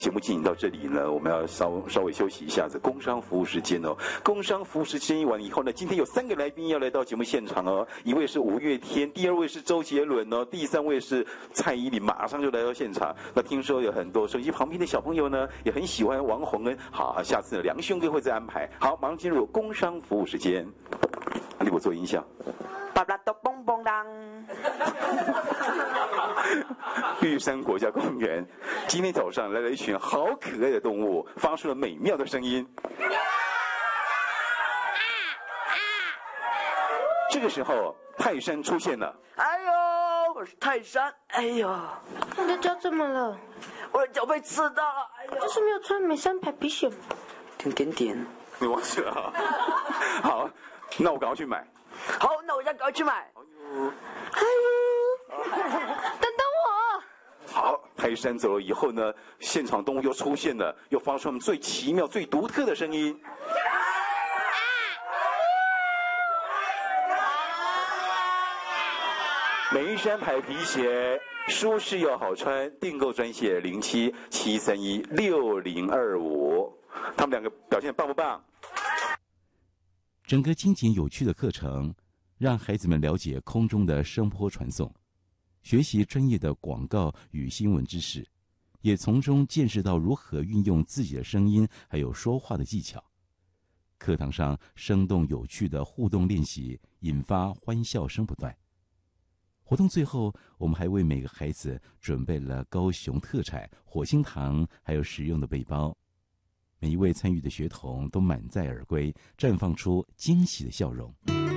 节目进行到这里呢，我们要稍微休息一下子，工商服务时间哦。工商服务时间完以后呢，今天有3个来宾要来到节目现场哦，一位是五月天，第2位是周杰伦哦，第3位是蔡依林，马上就来到现场。那听说有很多手机旁边的小朋友呢，也很喜欢王洪恩。好，下次呢梁兄哥会再安排。好，马上进入工商服务时间。你给我做音效。 巴拉多蹦蹦当。 玉山国家公园，今天早上来了一群好可爱的动物，发出了美妙的声音。这个时候，泰山出现了。 哎呦，我是泰山。哎呦， 你的脚怎么了？ 我的脚被刺到了。哎呦， 就是没有穿美山牌皮鞋。 点。 你忘记了？好，那我赶快去买。 好，那我现在赶快去买。 哎呦，等等我。 好，泰山走了以后呢，现场动物又出现了，又发出他们最奇妙、最独特的声音。梅山牌皮鞋，舒适又好穿，订购专线07-731-6025。他们两个表现棒不棒？ 整个精简有趣的课程，让孩子们了解空中的声波传送，学习专业的广告与新闻知识，也从中见识到如何运用自己的声音还有说话的技巧。课堂上生动有趣的互动练习，引发欢笑声不断。活动最后，我们还为每个孩子准备了高雄特产火星糖，还有实用的背包。每一位参与的学童都满载而归，绽放出惊喜的笑容。